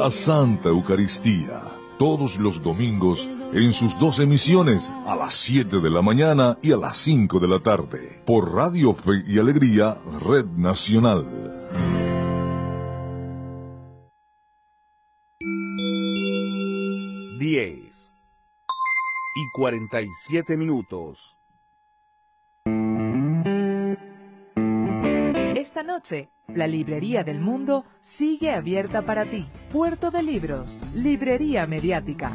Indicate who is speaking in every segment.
Speaker 1: la Santa Eucaristía, todos los domingos en sus dos emisiones, a las 7 de la mañana y a las 5 de la tarde, por Radio Fe y Alegría, Red Nacional.
Speaker 2: Diez y 47 minutos.
Speaker 3: Esta noche, la Librería del Mundo sigue abierta para ti. Puerto de Libros, Librería Mediática.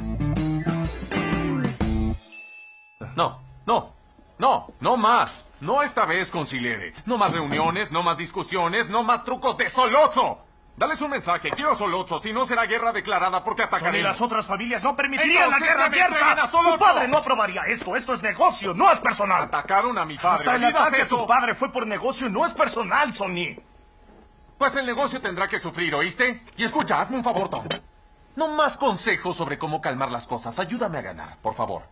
Speaker 4: No más. No esta vez, consigliere. No más reuniones, no más discusiones, no más trucos de Solozzo. Dales un mensaje, quiero a Solozzo, si no será guerra declarada porque atacaré.
Speaker 5: Y las otras familias no permitirían la guerra abierta. Tu padre no aprobaría esto es negocio, no es personal.
Speaker 4: Atacaron a mi padre.
Speaker 5: Hasta el ataque de tu padre fue por negocio, no es personal, Sonny.
Speaker 4: Pues el negocio tendrá que sufrir, ¿oíste? Y escucha, hazme un favor, Tom. No más consejos sobre cómo calmar las cosas. Ayúdame a ganar, por favor.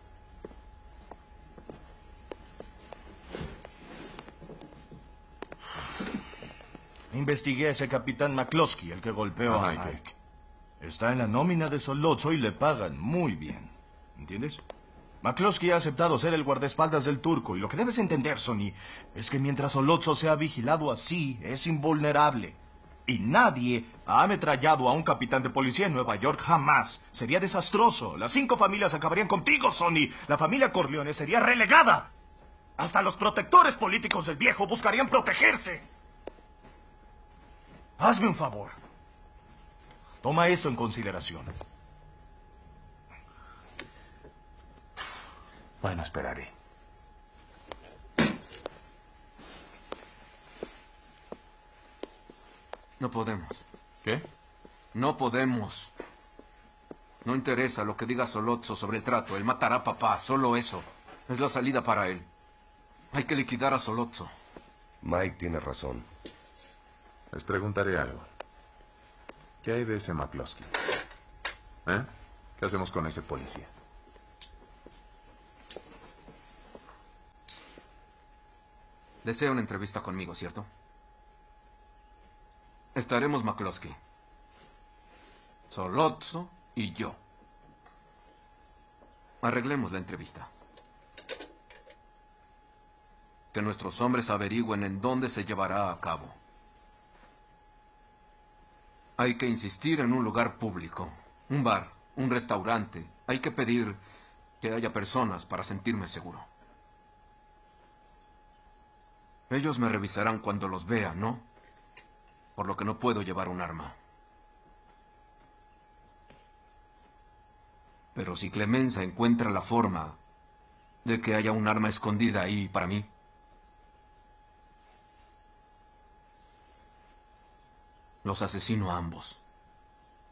Speaker 5: Investigué a ese capitán McCloskey, el que golpeó a Mike. Está en la nómina de Solozzo y le pagan muy bien. ¿Entiendes? McCloskey ha aceptado ser el guardaespaldas del turco, y lo que debes entender, Sonny, es que mientras Solozzo sea vigilado así, es invulnerable. Y nadie ha ametrallado a un capitán de policía en Nueva York jamás. Sería desastroso. Las 5 familias acabarían contigo, Sonny. La familia Corleone sería relegada. Hasta los protectores políticos del viejo buscarían protegerse. Hazme un favor. Toma esto en consideración.
Speaker 4: Bueno, esperaré.
Speaker 6: No podemos.
Speaker 4: ¿Qué?
Speaker 6: No podemos. No interesa lo que diga Solozzo sobre el trato. Él matará a papá. Solo eso. Es la salida para él. Hay que liquidar a Solozzo.
Speaker 7: Mike tiene razón.
Speaker 8: Les preguntaré algo. ¿Qué hay de ese McCloskey? ¿Qué hacemos con ese policía?
Speaker 6: Desea una entrevista conmigo, ¿cierto? Estaremos McCloskey, Solozzo y yo. Arreglemos la entrevista. Que nuestros hombres averigüen en dónde se llevará a cabo. Hay que insistir en un lugar público, un bar, un restaurante. Hay que pedir que haya personas para sentirme seguro. Ellos me revisarán cuando los vean, ¿no? Por lo que no puedo llevar un arma. Pero si Clemenza encuentra la forma de que haya un arma escondida ahí para mí, los asesino a ambos.